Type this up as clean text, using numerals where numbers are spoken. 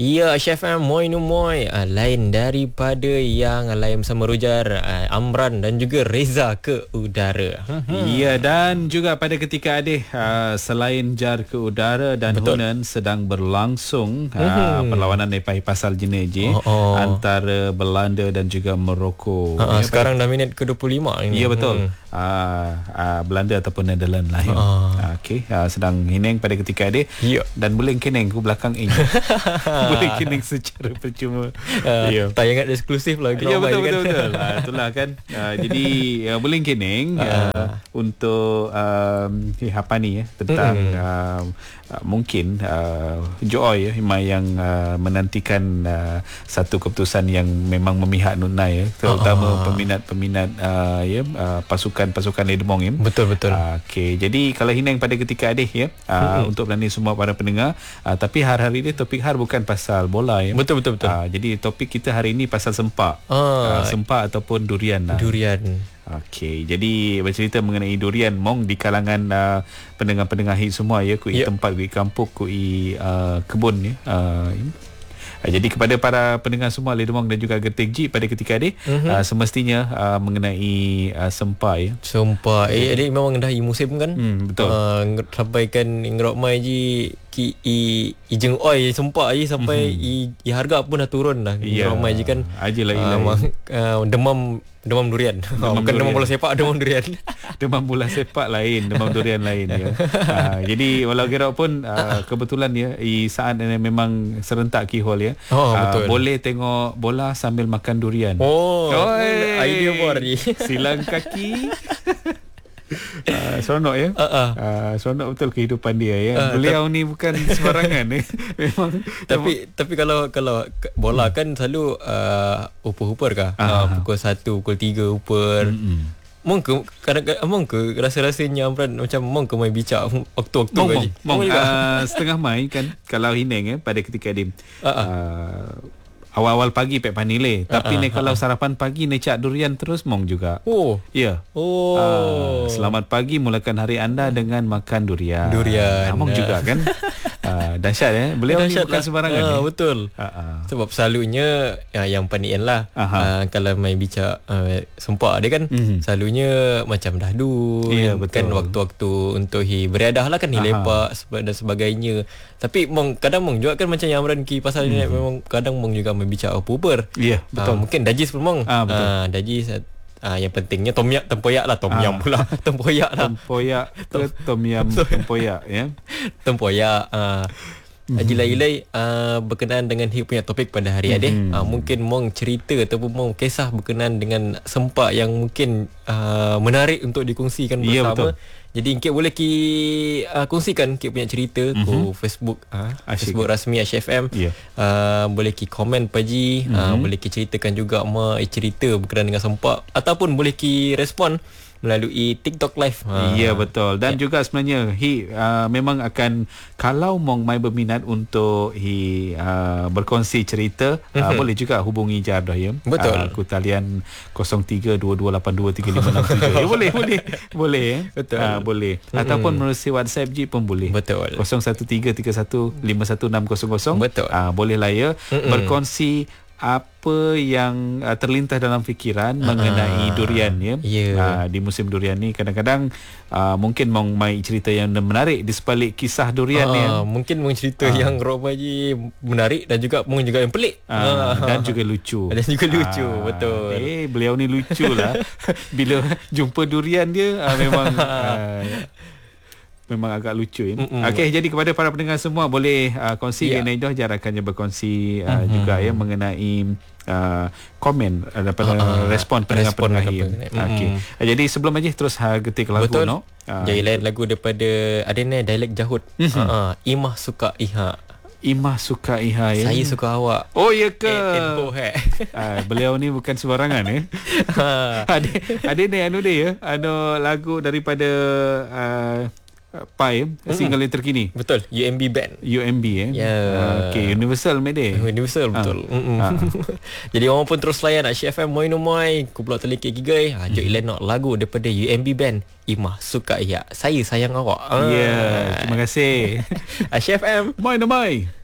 Ya, Chef M, moi nu moi. Lain daripada yang lain bersama Rujar, Amran dan juga Reza ke udara. Ya, dan juga pada ketika Adih, selain jar ke udara dan Betul. Hunan sedang berlangsung perlawanan Nepal pasal Jeneji antara Belanda dan juga Morocco. Sekarang dah minit ke-25 ini. Ya, betul. Belanda ataupun Netherlands lah. Okey, sedang hineng pada ketika Adih. Ya. Dan boleh keneng ke belakang ini. Boleh keneng secara percuma. Tayangan eksklusif lah. Ya, betul. Itulah kan. Jadi boleh keneng untuk apa ni tentang mungkin Joy yang menantikan satu keputusan yang memang memihak Nunai terutama peminat-peminat pasukan Ledemong Betul. Okey, jadi kalau hineng pada ketika Adih untuk berani semua para pendengar, tapi hari-hari ni topik bukan pasal bola Betul. Jadi topik kita hari ini pasal sempak. Sempak ataupun durian lah. Durian. Okey, jadi bercerita mengenai durian mong di kalangan pendengar-pendengar hit semua kui tempat, kui kampung, kui kebun jadi kepada para pendengar semua Ledemong dan juga Geting G pada ketika ini semestinya mengenai sempak Sempak. Adik memang dah musim kan? Betul. Sampai kan ngerok mai ji ki ijeng oi sempak je sampai harga pun dah turun dah. Ngerok mai ji kan. Ajalah demam durian. Bukan demam bola sepak, demam durian. Demam bola sepak lain, demam durian lain jadi walau kira pun kebetulan saat ini memang serentak kihol betul. Boleh tengok bola sambil makan durian. Idea baru ni. Silang kaki. Seronok seronok betul kehidupan dia Beliau ni bukan sembarangan memang. Tapi kalau bola kan selalu upur kah? Pukul 1, pukul 3 upur. Mungkin kadang-kadang rasa-rasanya Amran macam mungkin main bicak waktu-waktu gaji. Setengah mai kan kalau hineng pada ketika dia awal-awal pagi pek panile, tapi kalau sarapan pagi cak durian terus mong juga. Selamat pagi, mulakan hari anda dengan makan durian. Mong juga kan. Dahsyat beliau ni bukan sembarangan. Betul. Sebab selalunya yang panian lah. Kalau main bicak sempak dia kan selalunya macam dahulu kan waktu-waktu untuk beriadah lah kan lepak dan sebagainya. Tapi kadang mong juga kan macam yang Amran ki pasal ni memang kadang mong juga main bicak apa-apa. Ya, betul. Mungkin dajis pun mong. Dajis yang pentingnya tempoyak lah. Tempoyak ke tempoyak tempoyak. Jilai-jilai berkenaan dengan punya topik pada hari ini. Mungkin mong cerita ataupun mong kisah berkenaan dengan sempak yang mungkin menarik untuk dikongsikan bersama. Jadi Encik boleh kongsikan Encik punya cerita ke Facebook Facebook rasmi Chef M. Boleh komen paji, boleh ceritakan juga cerita berkenaan dengan sempak, ataupun boleh respon melalui TikTok live. Ya, betul. Dan juga sebenarnya memang akan, kalau mong mai berminat untuk berkongsi cerita, boleh juga hubungi Jar dah Betul. Ku talian 0322823567. Boleh Betul. Boleh. Ataupun melalui WhatsApp je pun boleh. Betul. 0133151600. Betul. Boleh lah berkongsi apa yang terlintas dalam fikiran mengenai durian di musim durian ni. Kadang-kadang mungkin mong mai cerita yang menarik di sebalik kisah durian ni. Mungkin mong cerita yang robaji menarik dan juga mong juga yang pelik dan juga lucu. Betul. Beliau ni lucu lah. Bila jumpa durian dia memang agak lucu. Okey, jadi kepada para pendengar semua boleh kongsi dengan Dah jarakannya berkongsi juga mengenai komen daripada respon pendengar-pendengar. Okey. Jadi sebelum aja terus getik lagu. Betul. Jadi lain lagu daripada ada ni dialek Jahut. Imah suka Iha. Imah suka Iha Saya suka awak. Oh ya ke? Beliau ni bukan sembarangan Ada ni dia lagu daripada Pai single yang terkini. Betul. UMB Band. UMB Okay, Universal made Universal betul. Jadi orang pun terus layan Chef FM moi no moi ku pula telik gigai. Jom ilan nak lagu daripada UMB Band. Imah suka ya. Saya sayang awak. Terima kasih. Chef FM moi no moi.